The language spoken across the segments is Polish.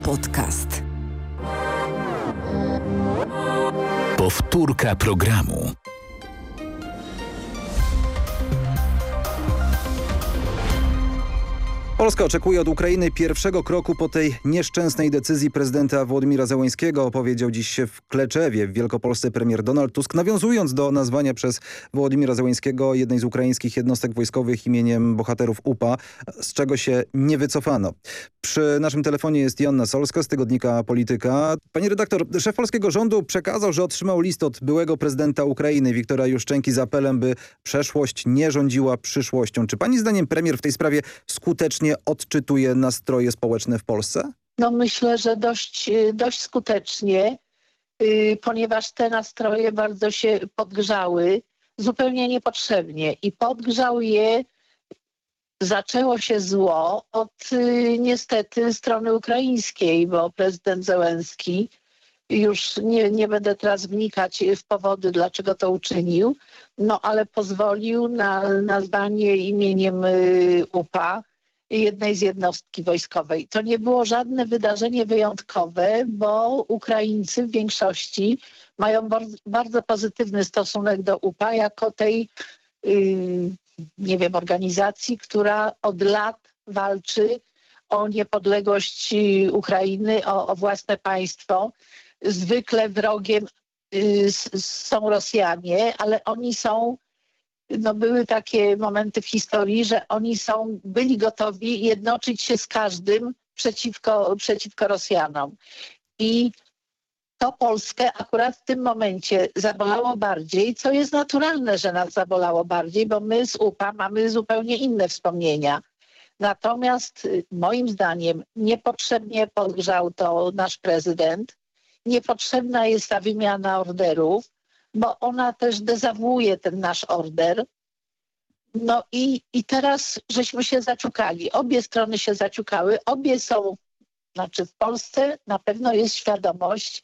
Podcast. Powtórka programu. Polska oczekuje od Ukrainy pierwszego kroku po tej nieszczęsnej decyzji prezydenta Wołodymyra Zełenskiego, powiedział dziś w Kleczewie w Wielkopolsce premier Donald Tusk, nawiązując do nazwania przez Wołodymyra Zełenskiego jednej z ukraińskich jednostek wojskowych imieniem bohaterów UPA, z czego się nie wycofano. Przy naszym telefonie jest Joanna Solska z tygodnika Polityka. Pani redaktor, szef polskiego rządu przekazał, że otrzymał list od byłego prezydenta Ukrainy Wiktora Juszczenki z apelem, by przeszłość nie rządziła przyszłością. Czy pani zdaniem premier w tej sprawie skutecznie odczytuje nastroje społeczne w Polsce? No myślę, że dość skutecznie, ponieważ te nastroje bardzo się podgrzały, zupełnie niepotrzebnie. I podgrzał je, zaczęło się zło od niestety strony ukraińskiej, bo prezydent Zełenski, już nie będę teraz wnikać w powody, dlaczego to uczynił, no ale pozwolił na nazwanie imieniem UPA jednej z jednostki wojskowej. To nie było żadne wydarzenie wyjątkowe, bo Ukraińcy w większości mają bardzo pozytywny stosunek do UPA jako tej, organizacji, która od lat walczy o niepodległość Ukrainy, o własne państwo. Zwykle wrogiem są Rosjanie, ale oni są, były takie momenty w historii, że oni byli gotowi jednoczyć się z każdym przeciwko Rosjanom. I to Polskę akurat w tym momencie zabolało bardziej, co jest naturalne, że nas zabolało bardziej, bo my z UPA mamy zupełnie inne wspomnienia. Natomiast moim zdaniem niepotrzebnie podgrzał to nasz prezydent. Niepotrzebna jest ta wymiana orderów, bo ona też dezawuuje ten nasz order. No i teraz żeśmy się zaciukali. Obie strony się zaciukały. W Polsce na pewno jest świadomość,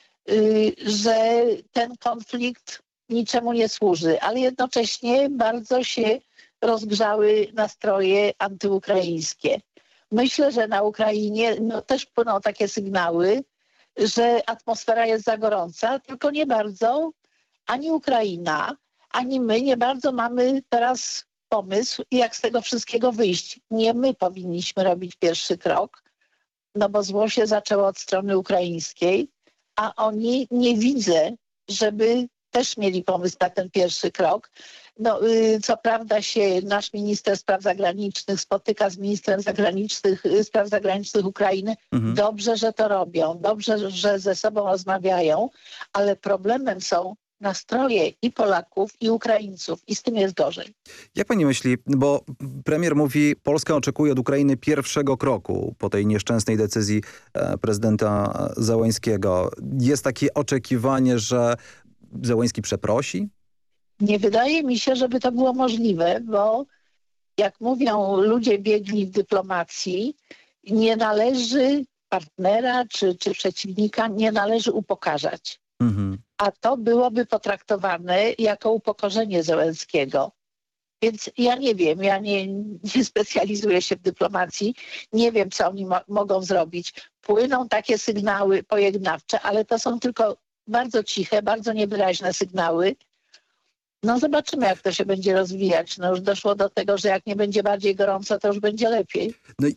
że ten konflikt niczemu nie służy, ale jednocześnie bardzo się rozgrzały nastroje antyukraińskie. Myślę, że na Ukrainie też płyną takie sygnały, że atmosfera jest za gorąca, tylko nie bardzo ani Ukraina, ani my nie bardzo mamy teraz pomysł, jak z tego wszystkiego wyjść. Nie my powinniśmy robić pierwszy krok, bo zło się zaczęło od strony ukraińskiej, a oni nie widzę, żeby też mieli pomysł na ten pierwszy krok. Co prawda się nasz minister spraw zagranicznych spotyka z ministrem spraw zagranicznych Ukrainy. Dobrze, że to robią, dobrze, że ze sobą rozmawiają, ale problemem są nastroje i Polaków, i Ukraińców i z tym jest gorzej. Jak pani myśli, bo premier mówi, Polska oczekuje od Ukrainy pierwszego kroku po tej nieszczęsnej decyzji prezydenta Zełenskiego. Jest takie oczekiwanie, że Zełenski przeprosi? Nie wydaje mi się, żeby to było możliwe, bo jak mówią ludzie biegli w dyplomacji, nie należy partnera czy przeciwnika, nie należy upokarzać. A to byłoby potraktowane jako upokorzenie Zełenskiego. Więc ja nie wiem, ja nie specjalizuję się w dyplomacji, nie wiem, co oni mogą zrobić. Płyną takie sygnały pojednawcze, ale to są tylko bardzo ciche, bardzo niewyraźne sygnały. Zobaczymy, jak to się będzie rozwijać. Już doszło do tego, że jak nie będzie bardziej gorąco, to już będzie lepiej.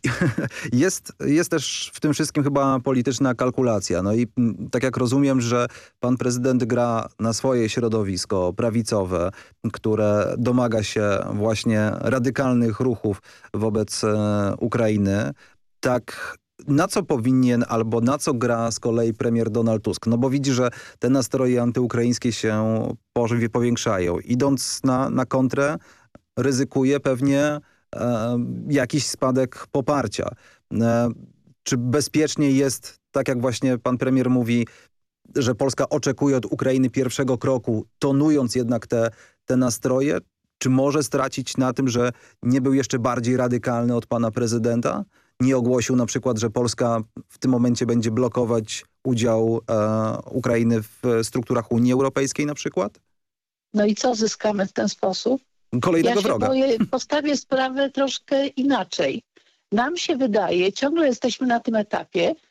Jest też w tym wszystkim chyba polityczna kalkulacja. I tak jak rozumiem, że pan prezydent gra na swoje środowisko prawicowe, które domaga się właśnie radykalnych ruchów wobec Ukrainy, tak na co powinien albo na co gra z kolei premier Donald Tusk? Bo widzi, że te nastroje antyukraińskie się powiększają. Idąc na kontrę, ryzykuje pewnie jakiś spadek poparcia. Czy bezpiecznie jest, tak jak właśnie pan premier mówi, że Polska oczekuje od Ukrainy pierwszego kroku, tonując jednak te nastroje? Czy może stracić na tym, że nie był jeszcze bardziej radykalny od pana prezydenta? Nie ogłosił na przykład, że Polska w tym momencie będzie blokować udział Ukrainy w strukturach Unii Europejskiej na przykład? I co zyskamy w ten sposób? Kolejnego wroga. Postawię sprawę troszkę inaczej. Nam się wydaje, ciągle jesteśmy na tym etapie,